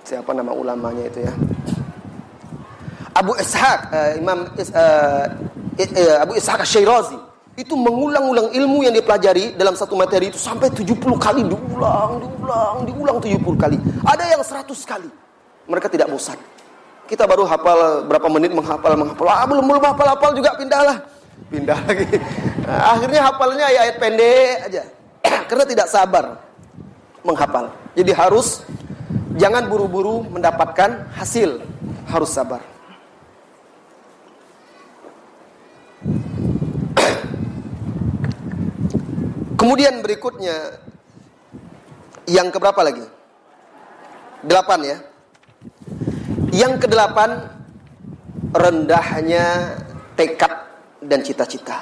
Siapa nama ulamanya itu ya? Abu Ishaq, Abu Ishaq Asy-Syirazi itu mengulang-ulang ilmu yang dipelajari dalam satu materi itu sampai 70 kali diulang 70 kali. Ada yang 100 kali. Mereka tidak bosan. Kita baru hafal berapa menit menghafal. Belum hafal juga pindah lagi. Nah, akhirnya hafalnya ayat pendek aja. Karena tidak sabar menghafal. Jadi jangan buru-buru mendapatkan hasil, harus sabar. Kemudian berikutnya yang keberapa lagi? 8 ya. Yang ke-8, rendahnya tekad dan cita-cita.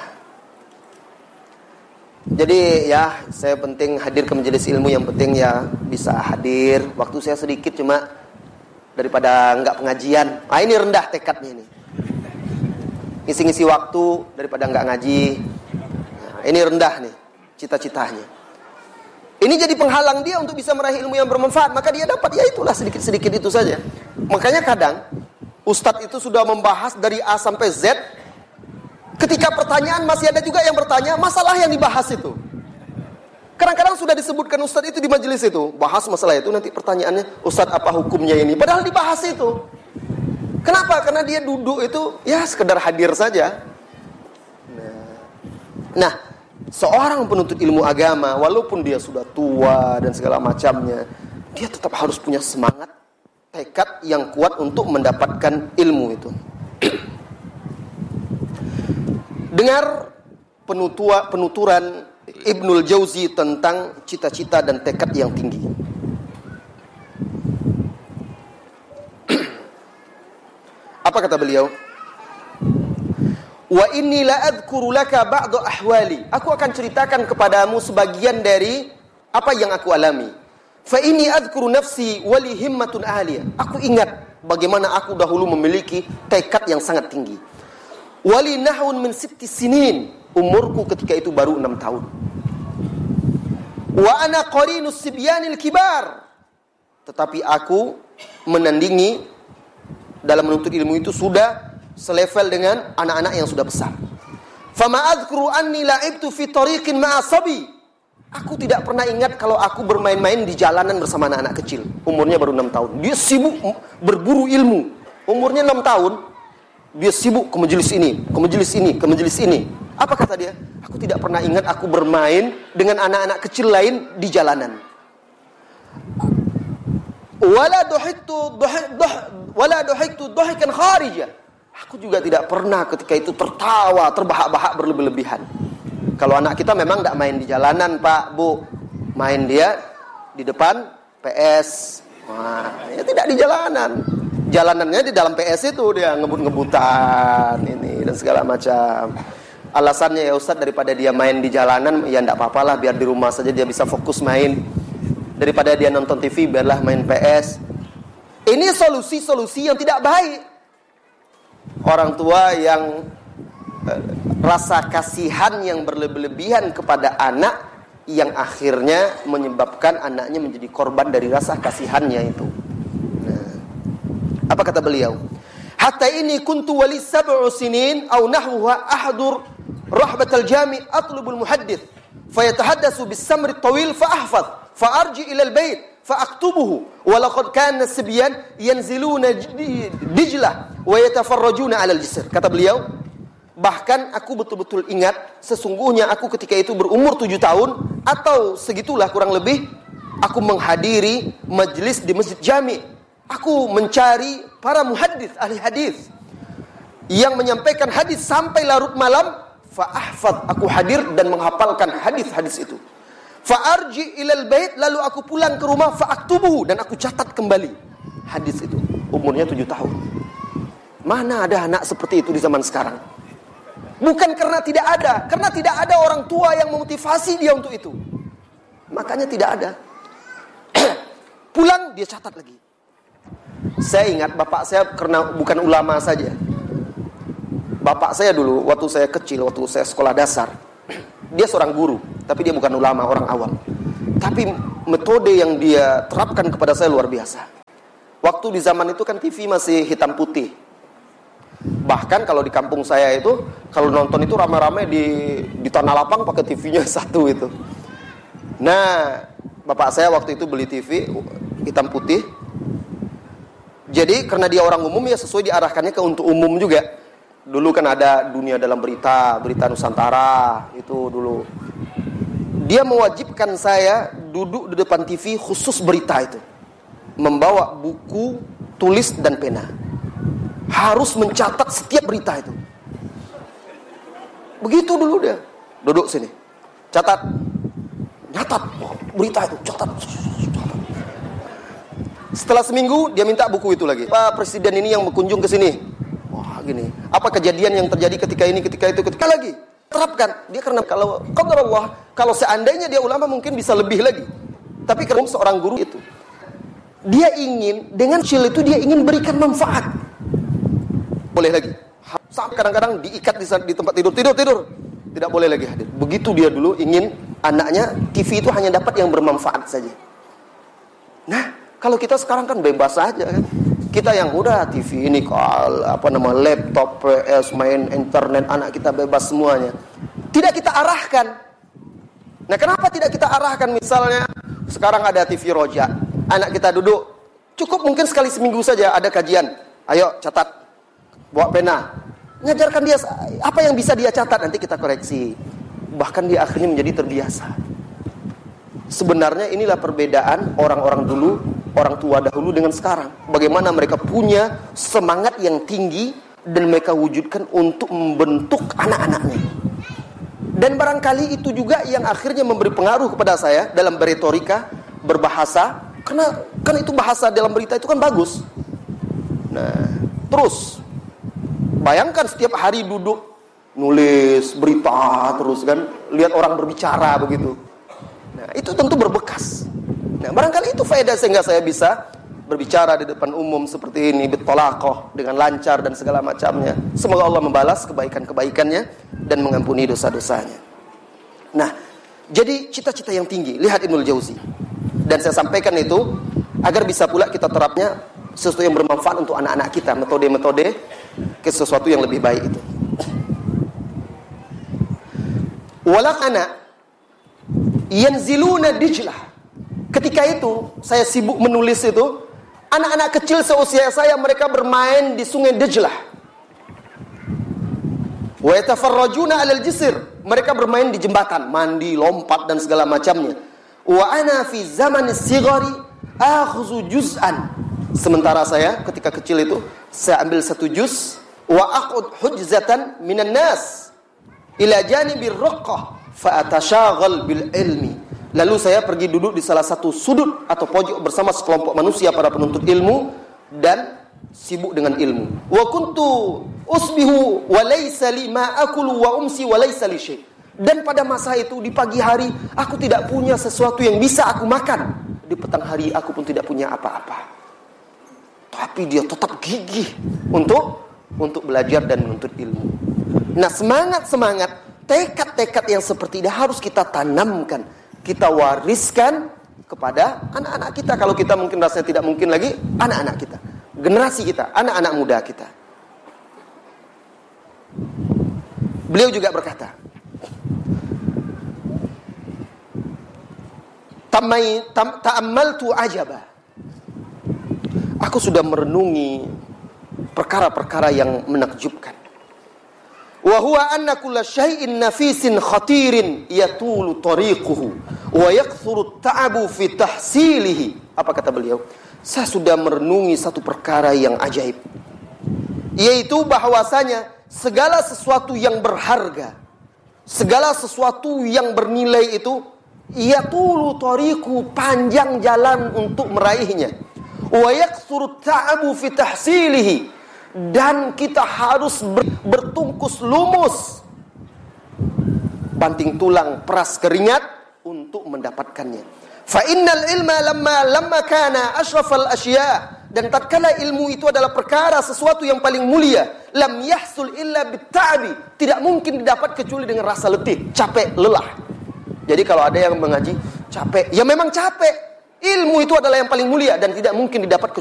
Jadi ya, saya penting hadir ke majelis ilmu, yang penting ya bisa hadir. Waktu saya sedikit cuma daripada enggak pengajian. Ini rendah tekadnya ini. Ngisi-ngisi waktu daripada enggak ngaji. Nah, ini rendah nih cita-citanya. Ini jadi penghalang dia untuk bisa meraih ilmu yang bermanfaat. Maka dia dapat ya itulah sedikit-sedikit itu saja. Makanya kadang Ustadz itu sudah membahas dari A sampai Z. Ketika pertanyaan masih ada juga yang bertanya masalah yang dibahas itu. Kadang-kadang sudah disebutkan Ustadz itu di majelis itu, bahas masalah itu, nanti pertanyaannya, Ustadz apa hukumnya ini? Padahal dibahas itu. Kenapa? Karena dia duduk itu ya sekedar hadir saja. Nah, seorang penuntut ilmu agama, walaupun dia sudah tua dan segala macamnya, dia tetap harus punya semangat, tekad yang kuat untuk mendapatkan ilmu itu. Dengar penuturan Ibnul Jauzi tentang cita-cita dan tekad yang tinggi. Apa kata beliau? Wa inni la adhkuru laka ba'da ahwali. Aku akan ceritakan kepadamu sebagian dari apa yang aku alami. Fa inni adhkuru nafsi wa li himmatun aliyah. Aku ingat bagaimana aku dahulu memiliki tekad yang sangat tinggi. Wali nahun min 6 sinin. Umurku ketika itu baru 6 tahun. Wa ana qarinus sibyanil kibar. Tetapi aku menandingi dalam menuntut ilmu itu sudah selevel dengan anak-anak yang sudah besar. Fama adhkuru anni la'ibtu fi tariqin ma'a sabi. Aku tidak pernah ingat kalau aku bermain-main di jalanan bersama anak-anak kecil. Umurnya baru 6 tahun. Dia sibuk berburu ilmu. Umurnya 6 tahun. Dia sibuk ke majelis ini, ke majelis ini, ke majelis ini. Apa kata dia? Aku tidak pernah ingat aku bermain dengan anak-anak kecil lain di jalanan. Wala duhiktu dhahikan kharija. Aku juga tidak pernah ketika itu tertawa, terbahak-bahak berlebih-lebihan. Kalau anak kita memang tidak main di jalanan, Pak, Bu. Main dia di depan PS. Wah, ya tidak di jalanan. Jalanannya di dalam PS itu dia ngebut-ngebutan ini dan segala macam. Alasannya ya Ustaz, daripada dia main di jalanan ya enggak apa-apalah, biar di rumah saja dia bisa fokus main. Daripada dia nonton TV biarlah main PS. Ini solusi-solusi yang tidak baik. Orang tua yang rasa kasihan yang berlebihan kepada anak yang akhirnya menyebabkan anaknya menjadi korban dari rasa kasihannya itu. Apa kata beliau? Hatta ini kuntu wali 7 sinin aw nahwa ahdur rahbatal jami atlubul muhaddits fayatahaddatsu bis-samri at-tawil fa ahfaz fa arji ila al-bait fa aktubuhu wa laqad kana as-sibyan yanziluna Dijlah wa yatafarrajuna 'ala al-jisr. Kata beliau, bahkan aku betul-betul ingat sesungguhnya aku ketika itu berumur 7 tahun atau segitulah kurang lebih, aku menghadiri majelis di Masjid Jami'. Aku mencari para muhaddits, ahli hadis yang menyampaikan hadis sampai larut malam. Fa'ahfaz, aku hadir dan menghafalkan hadis-hadis itu. Fa'arji ilal bait, lalu aku pulang ke rumah. Fa'aktubuhu, dan aku catat kembali hadis itu. Umurnya 7 tahun. Mana ada anak seperti itu di zaman sekarang? Bukan karena tidak ada orang tua yang memotivasi dia untuk itu. Makanya tidak ada. Pulang dia catat lagi. Saya ingat bapak saya karena bukan ulama saja. Bapak saya dulu waktu saya kecil, waktu saya sekolah dasar, dia seorang guru, tapi dia bukan ulama, orang awam. Tapi metode yang dia terapkan kepada saya luar biasa. Waktu di zaman itu kan TV masih hitam putih. Bahkan kalau di kampung saya itu, kalau nonton itu rame-rame di tanah lapang pakai TV-nya satu itu. Nah, bapak saya waktu itu beli TV hitam putih. Jadi karena dia orang umum ya sesuai diarahkannya ke untuk umum juga. Dulu kan ada Dunia Dalam Berita Nusantara itu dulu. Dia mewajibkan saya duduk di depan TV khusus berita itu. Membawa buku, tulis dan pena. Harus mencatat setiap berita itu. Begitu dulu dia. Duduk sini. Catat. Nyatat. Berita itu. Catat. Setelah seminggu dia minta buku itu lagi. Pak presiden ini yang berkunjung ke sini. Wah gini. Apa kejadian yang terjadi ketika ini, ketika itu, ketika lagi. Terapkan. Dia karena kalau qadarullah, kalau seandainya dia ulama mungkin bisa lebih lagi. Tapi karena seorang guru itu, dia ingin dengan chill itu dia ingin berikan manfaat. Boleh lagi. Sampai kadang-kadang diikat di tempat tidur. Tidak boleh lagi hadir. Begitu dia dulu ingin anaknya TV itu hanya dapat yang bermanfaat saja. Nah, kalau kita sekarang kan bebas saja kan. Kita yang udah TV ini laptop, PS, main internet, anak kita bebas semuanya. Tidak kita arahkan. Nah, kenapa tidak kita arahkan? Misalnya sekarang ada TV Roja. Anak kita duduk, cukup mungkin sekali seminggu saja ada kajian. Ayo catat, bawa pena. Ngajarkan dia apa yang bisa dia catat, nanti kita koreksi. Bahkan dia akhirnya menjadi terbiasa. Sebenarnya inilah perbedaan orang-orang dulu, orang tua dahulu dengan sekarang. Bagaimana mereka punya semangat yang tinggi dan mereka wujudkan untuk membentuk anak-anaknya. Dan barangkali itu juga yang akhirnya memberi pengaruh kepada saya dalam berretorika, berbahasa. Karena kan itu bahasa dalam berita itu kan bagus. Nah, terus bayangkan setiap hari duduk nulis berita terus kan, lihat orang berbicara begitu. Nah, itu tentu berbekas. Nah, barangkali itu faedah sehingga saya bisa berbicara di depan umum seperti ini bitolaqah dengan lancar dan segala macamnya. Semoga Allah membalas kebaikan-kebaikannya dan mengampuni dosa-dosanya. Nah, jadi cita-cita yang tinggi, lihat Ibnul Jauzi. Dan saya sampaikan itu agar bisa pula kita terapnya sesuatu yang bermanfaat untuk anak-anak kita, metode-metode ke sesuatu yang lebih baik itu. Walaqana yanziluna Dijlah. Ketika itu saya sibuk menulis itu, anak-anak kecil seusia saya mereka bermain di sungai Dijlah. Wa yatafarrajuna 'alal jisr. Mereka bermain di jembatan, mandi, lompat dan segala macamnya. Wa ana fi zaman as-sighari akhuzu juz'an. Sementara saya ketika kecil itu saya ambil satu juz wa aqud hujzatan minan nas ila janibir raqqah fa atashaghal bil ilmi. Lalu saya pergi duduk di salah satu sudut atau pojok bersama sekelompok manusia para penuntut ilmu dan sibuk dengan ilmu. Wa kuntu usbihu wa laysa li ma akulu wa umsi wa laysa li syai'. Dan pada masa itu di pagi hari aku tidak punya sesuatu yang bisa aku makan. Di petang hari aku pun tidak punya apa-apa. Tapi dia tetap gigih untuk belajar dan menuntut ilmu. Nah, semangat, tekad-tekad yang seperti ini harus kita tanamkan, kita wariskan kepada anak-anak kita. Kalau kita mungkin rasanya tidak mungkin lagi, anak-anak kita, generasi kita, anak-anak muda kita. Beliau juga berkata, ta'ammaltu ajaba. Aku sudah merenungi perkara-perkara yang menakjubkan. Wa huwa anna kulla syai'in nafisin khatirin yatulu tariquhu wa yakthuru ta'abu fi tahsilihi. Apa kata beliau? Saya sudah merenungi satu perkara yang ajaib, yaitu bahwasanya segala sesuatu yang berharga, segala sesuatu yang bernilai itu yatulu tariqu, panjang jalan untuk meraihnya. Wa yakthuru ta'abu fi tahsilihi, dan kita harus bertungkus lumus, banting tulang, peras keringat untuk mendapatkannya. Fa innal ilma lamma kana ashrafal asya', dan tatkala ilmu itu adalah perkara sesuatu yang paling mulia, lam yahsul illa bitta'bi, tidak mungkin didapat kecuali dengan rasa letih, capek, lelah. Jadi kalau ada yang mengaji capek, ya memang capek. Ilmu itu adalah yang paling mulia dan tidak mungkin didapat